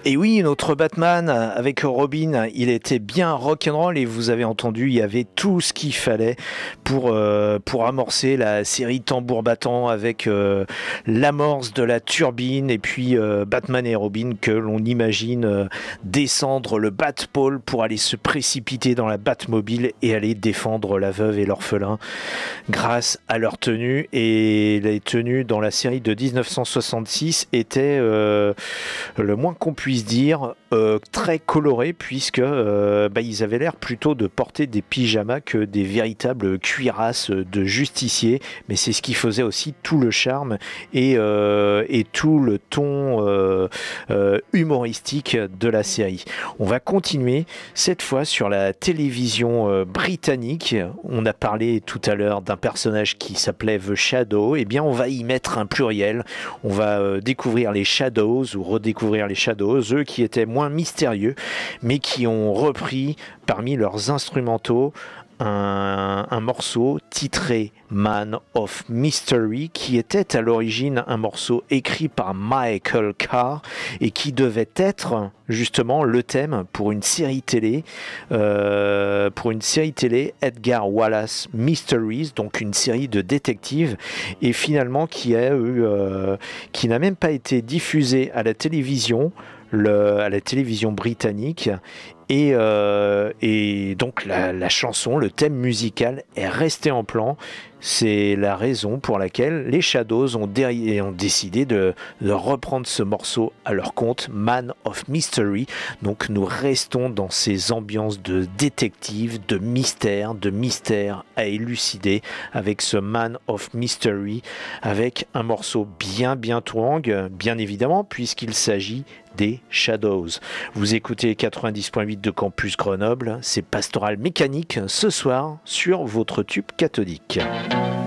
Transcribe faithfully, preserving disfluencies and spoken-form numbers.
Et oui, notre Batman avec Robin, il était bien rock'n'roll et vous avez entendu, il y avait tout ce qu'il fallait pour, euh, pour amorcer la série Tambour Battant avec euh, l'amorce de la turbine et puis euh, Batman et Robin que l'on imagine euh, descendre le Batpole pour aller se précipiter dans la Batmobile et aller défendre la veuve et l'orphelin grâce à leur tenue. Et les tenues dans la série de dix-neuf cent soixante-six étaient euh, le moins qu'on puisse dire euh, très colorées puisque euh, bah, ils avaient l'air plutôt de porter des pyjamas que des véritables cuirasses de justiciers, mais c'est ce qui faisait aussi tout le charme et, euh, et tout le ton euh, euh, humoristique de la série. On va continuer cette fois sur la télévision euh, britannique. On a parlé tout à l'heure d'un personnage qui s'appelait The Shadow. Eh bien, on va y mettre un pluriel. On va euh, découvrir les Shadows ou redécouvrir les Shadows, eux qui étaient moins mystérieux, mais qui ont repris parmi leurs instrumentaux Un, un morceau titré Man of Mystery qui était à l'origine un morceau écrit par Michael Carr et qui devait être justement le thème pour une série télé euh, pour une série télé Edgar Wallace Mysteries, donc une série de détectives, et finalement qui a eu euh, qui n'a même pas été diffusée à la télévision le, à la télévision britannique. Et, euh, et donc la, la chanson, le thème musical est resté en plan. C'est la raison pour laquelle les Shadows ont, dé- ont décidé de, de reprendre ce morceau à leur compte, Man of Mystery. Donc nous restons dans ces ambiances de détective, de mystère, de mystère à élucider avec ce Man of Mystery, avec un morceau bien bien twang, bien évidemment, puisqu'il s'agit des Shadows. Vous écoutez quatre-vingt-dix point huit de Campus Grenoble, c'est Pastoral Mécanique ce soir sur votre tube cathodique.